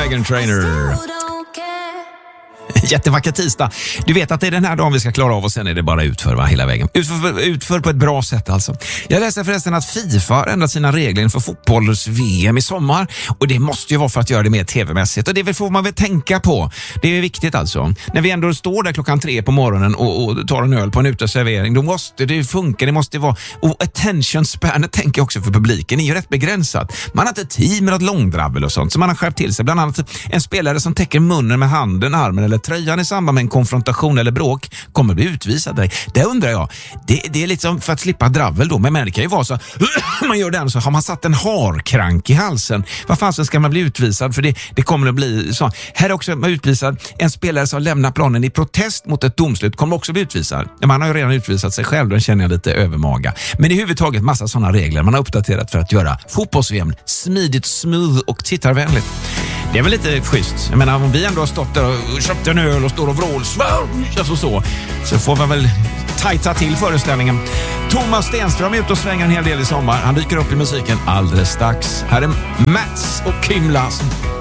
Meghan Trainor. Jättevacker tisdag. Du vet att det är den här dagen vi ska klara av och sen är det bara utför hela vägen. Utför på ett bra sätt alltså. Jag läste förresten att FIFA har ändrat sina regler inför fotbolls-VM i sommar. Och det måste ju vara för att göra det mer tv-mässigt. Och det får man väl tänka på. Det är viktigt alltså. När vi ändå står där 3:00 på morgonen och tar en öl på en uteservering, då måste det funka. Det måste vara... Och attention spanet tänker jag också för publiken är ju rätt begränsat. Man har inte tid med något långdrabbel och sånt. Så man har skärpt till sig. Bland annat en spelare som täcker munnen med handen, armen eller tröjan i samband med en konfrontation eller bråk kommer bli utvisad. Det undrar jag. Det är liksom för att slippa dravel då. Men det kan ju vara så man gör den så har man satt en harkrank i halsen. Vad fan ska man bli utvisad? För det kommer att bli så. Här är också utvisad en spelare som lämnar planen i protest mot ett domslut kommer också bli utvisad. Man har ju redan utvisat sig själv. Den känner jag lite övermaga. Men i huvudtaget massa sådana regler man har uppdaterat för att göra fotbolls-VM smidigt, smooth och tittarvänligt. Det är väl lite schysst. Jag menar, om vi ändå har stått där och köpt en öl och står och vrål så får man väl tajta till föreställningen. Thomas Stenström är ute och svänger en hel del i sommar. Han dyker upp i musiken alldeles strax. Här är Mats och Kim Larsson.